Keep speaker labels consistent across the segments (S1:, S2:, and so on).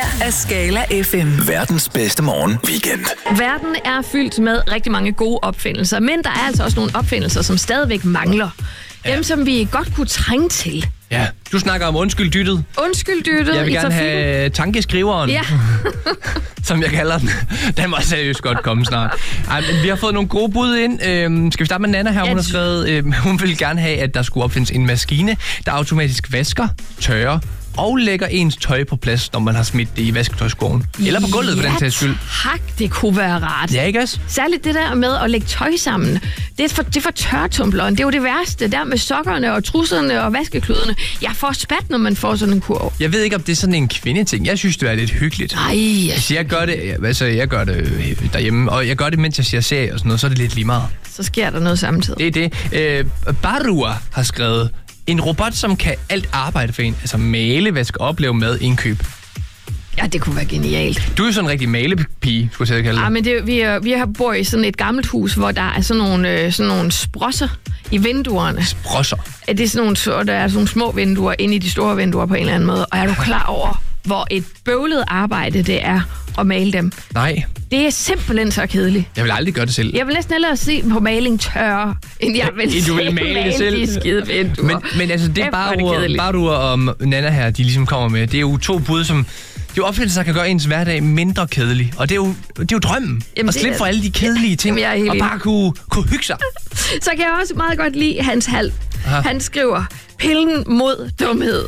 S1: af Skala FM.
S2: Verdens bedste morgen weekend.
S3: Verden er fyldt med rigtig mange gode opfindelser, men der er altså også nogle opfindelser, som stadigvæk mangler. Dem, som vi godt kunne trænge til.
S4: Ja, du snakker om undskyld dyttet.
S3: Undskyld dyttet.
S4: Jeg vil gerne have tankeskriveren,
S3: ja.
S4: som jeg kalder den. Den må seriøst godt komme snart. Ej, men vi har fået nogle gode bud ind. Skal vi starte med Nana her? Hun har skrevet, hun vil gerne have, at der skulle opfindes en maskine, der automatisk vasker, tørrer og lægger ens tøj på plads, når man har smidt det i vasketøjskurven. Eller på gulvet, for den sags skyld.
S3: Tak, det kunne være rart.
S4: Ja, ikke også?
S3: Særligt det der med at lægge tøj sammen. Det er for tørretumbleren. Det er jo det værste. Der med sokkerne og trusserne og vaskekludene. Jeg får spat, når man får sådan en kurv.
S4: Jeg ved ikke, om det er sådan en kvindeting. Jeg synes, det er lidt hyggeligt.
S3: Nej.
S4: Altså, jeg gør det derhjemme, og jeg gør det, mens jeg ser serie og sådan noget, så er det lidt lige meget.
S3: Så sker der noget samtidig.
S4: Det er det. Barua har skrevet, en robot, som kan alt arbejde for en. Altså male, vaske, opleve mad, indkøb.
S3: Ja, det kunne være genialt.
S4: Du er jo sådan en rigtig malepige, skulle jeg kalde det.
S3: Ja, men vi har bor i sådan et gammelt hus, hvor der er sådan nogle sprosser i vinduerne.
S4: Sprosser?
S3: Det er sådan der er sådan nogle små vinduer inde i de store vinduer på en eller anden måde. Og er du klar over, hvor et bøvlet arbejde det er at male dem?
S4: Nej.
S3: Det er simpelthen så kedeligt.
S4: Jeg vil aldrig gøre det selv.
S3: Jeg vil næsten hellere se på maling tørre, end jeg vil
S4: du vil male det selv.
S3: De skide vinduer.
S4: Men altså, det er Barua og Nana her, de ligesom kommer med. Det er jo to bud, som... Det er jo opfindelser, der kan gøre ens hverdag mindre kedelig. Og det er jo drømmen. Jamen, at slippe for alle de kedelige ting. Og bare kunne hygge sig.
S3: Så kan jeg også meget godt lide Hans Hald. Han skriver, pillen mod dumhed.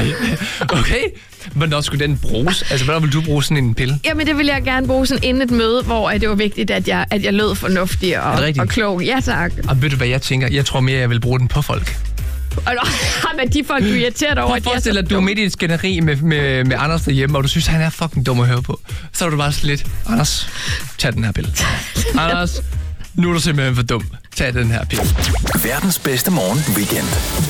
S4: Okay. Hvornår skulle den bruges? Altså, hvornår vil du bruge sådan en pille?
S3: Jamen, det vil jeg gerne bruge sådan inden et møde, hvor det var vigtigt, at jeg lød fornuftig og klog. Ja, tak.
S4: Og ved du, hvad jeg tænker? Jeg tror mere, jeg vil bruge den på folk.
S3: Men de folk, du er irriteret over, at de er så
S4: at du er midt i et skænderi med Anders derhjemme, og du synes, han er fucking dum at høre på. Så er du bare lidt, Anders, tag den her pille. Anders, nu er du simpelthen for dum. Tag den her pille.
S2: Verdens bedste morgen weekend.